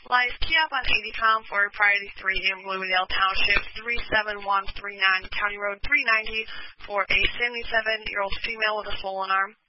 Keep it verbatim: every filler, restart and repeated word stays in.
Life Kiosk on eighty pound for Priority three in Bloomingdale Township, three seven one three nine County Road three ninety for a seventy-seven-year-old female with a swollen arm.